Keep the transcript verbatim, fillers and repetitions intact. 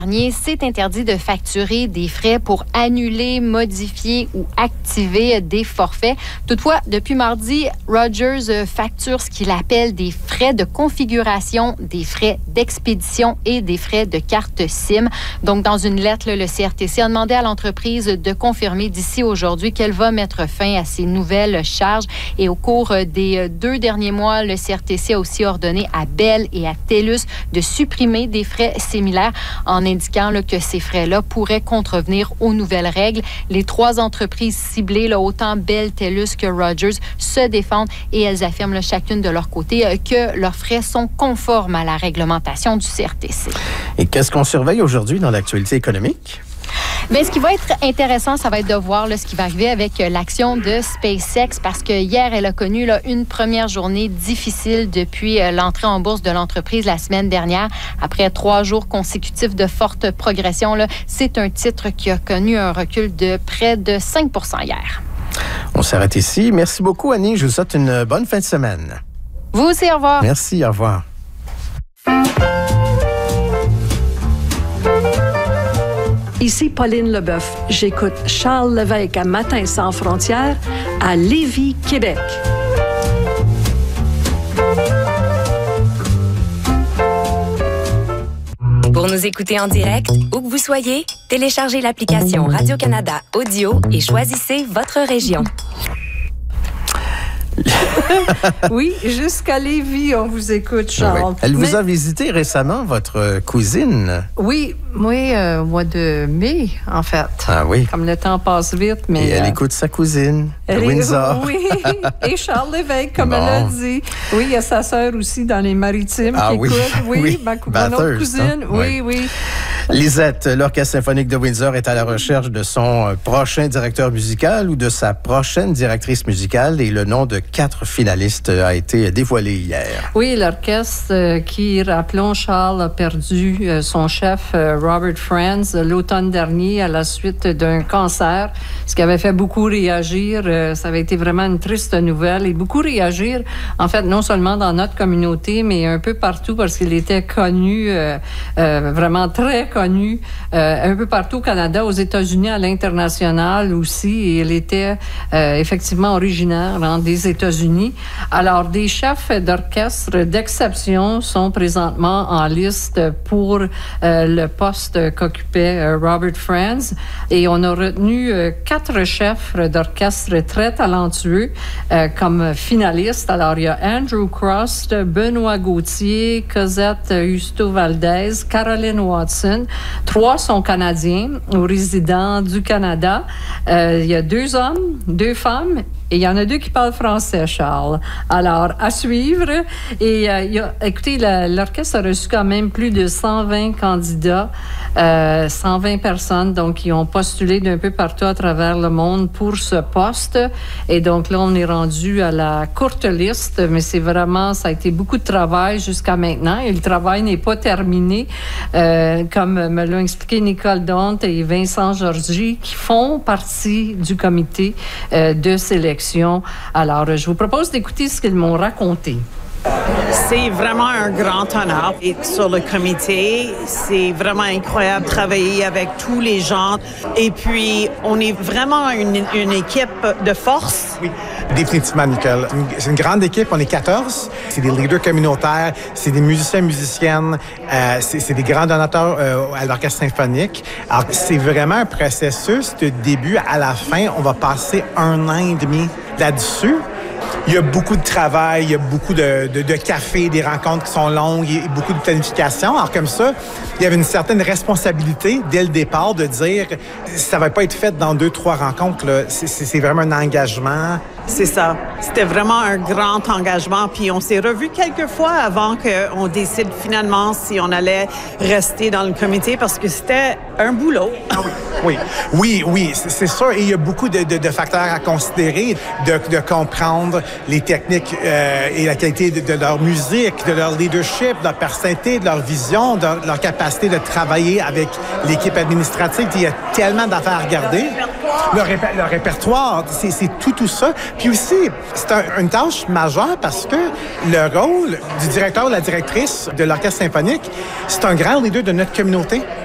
C'est interdit de facturer des frais pour annuler, modifier ou activer des forfaits. Toutefois, depuis mardi, Rogers facture ce qu'il appelle des frais de configuration, des frais d'expédition et des frais de carte SIM. Donc, dans une lettre, le C R T C a demandé à l'entreprise de confirmer d'ici aujourd'hui qu'elle va mettre fin à ces nouvelles charges. Et au cours des deux derniers mois, le C R T C a aussi ordonné à Bell et à TELUS de supprimer des frais similaires en indiquant là, que ces frais-là pourraient contrevenir aux nouvelles règles. Les trois entreprises ciblées, là, autant Bell, TELUS que Rogers, se défendent et elles affirment là, chacune de leur côté euh, que leurs frais sont conformes à la réglementation du C R T C. Et qu'est-ce qu'on surveille aujourd'hui dans l'actualité économique? Bien, ce qui va être intéressant, ça va être de voir là, ce qui va arriver avec euh, l'action de SpaceX parce que hier, elle a connu là, une première journée difficile depuis euh, l'entrée en bourse de l'entreprise la semaine dernière. Après trois jours consécutifs de forte progression, là, c'est un titre qui a connu un recul de près de cinq pour cent hier. On s'arrête ici. Merci beaucoup, Annie. Je vous souhaite une bonne fin de semaine. Vous aussi, au revoir. Merci, au revoir. Ici Pauline Leboeuf. J'écoute Charles Lévesque à Matin sans frontières à Lévis, Québec. Pour nous écouter en direct, où que vous soyez, téléchargez l'application Radio-Canada Audio et choisissez votre région. Oui, jusqu'à Lévis, on vous écoute, Charles. Oui. Elle Mais... vous a visité récemment, votre cousine. Oui, oui, euh, au mois de mai, en fait. Ah oui. Comme le temps passe vite, mais... Et elle euh, écoute sa cousine, à elle Windsor. Est, oui, et Charles Lévesque, comme bon. elle a dit. Oui, il y a sa sœur aussi dans les Maritimes ah, qui oui. écoute. Oui, oui. ma, mon autre cousine. Hein? Oui, oui. oui. Lisette, l'Orchestre symphonique de Windsor est à la recherche de son prochain directeur musical ou de sa prochaine directrice musicale et le nom de quatre finalistes a été dévoilé hier. Oui, l'orchestre qui, rappelons, Charles a perdu son chef Robert Franz l'automne dernier à la suite d'un cancer, ce qui avait fait beaucoup réagir. Ça avait été vraiment une triste nouvelle et beaucoup réagir, en fait, non seulement dans notre communauté, mais un peu partout parce qu'il était connu, euh, euh, vraiment très connu, euh, un peu partout au Canada, aux États-Unis, à l'international aussi. Et il était euh, effectivement originaire hein, des États-Unis. Alors, des chefs d'orchestre d'exception sont présentement en liste pour euh, le poste qu'occupait euh, Robert Franz. Et on a retenu euh, quatre chefs d'orchestre très talentueux euh, comme finalistes. Alors, il y a Andrew Crost, Benoît Gauthier, Cosette Husto-Valdez, Caroline Watson. Trois sont canadiens ou résidents du Canada. Euh, il y a deux hommes, deux femmes. Et il y en a deux qui parlent français, Charles. Alors, à suivre. Et euh, il y a, écoutez, la, l'orchestre a reçu quand même plus de cent vingt candidats, euh, cent vingt personnes, donc qui ont postulé d'un peu partout à travers le monde pour ce poste. Et donc là, on est rendu à la courte liste, mais c'est vraiment, ça a été beaucoup de travail jusqu'à maintenant. Et le travail n'est pas terminé, euh, comme me l'ont expliqué Nicole Donte et Vincent Georgi, qui font partie du comité euh, de sélection. Alors, je vous propose d'écouter ce qu'ils m'ont raconté. C'est vraiment un grand honneur d'être sur le comité. C'est vraiment incroyable de travailler avec tous les gens. Et puis, on est vraiment une, une équipe de force. Oui, définitivement, Nicole. C'est une grande équipe. On est quatorze. C'est des leaders communautaires. C'est des musiciens, musiciennes. Euh, c'est, c'est des grands donateurs euh, à l'orchestre symphonique. Alors, c'est vraiment un processus de début à la fin. On va passer un an et demi là-dessus. Il y a beaucoup de travail, il y a beaucoup de, de, de café, des rencontres qui sont longues, et beaucoup de planification. Alors comme ça, il y avait une certaine responsabilité dès le départ de dire ça va pas être fait dans deux, trois rencontres. Là. C'est, c'est vraiment un engagement. C'est ça. C'était vraiment un grand engagement. Puis on s'est revus quelques fois avant qu'on décide finalement si on allait rester dans le comité parce que c'était un boulot. Oui, oui, oui, c'est, c'est sûr. Et il y a beaucoup de, de, de facteurs à considérer, de, de comprendre les techniques euh, et la qualité de, de leur musique, de leur leadership, de leur personnalité, de leur vision, de leur, de leur capacité de travailler avec l'équipe administrative. Il y a tellement d'affaires à regarder. Le, réper, le répertoire, c'est, c'est tout, tout ça. Puis aussi, c'est un, une tâche majeure parce que le rôle du directeur ou la directrice de l'orchestre symphonique, c'est un grand leader de notre communauté.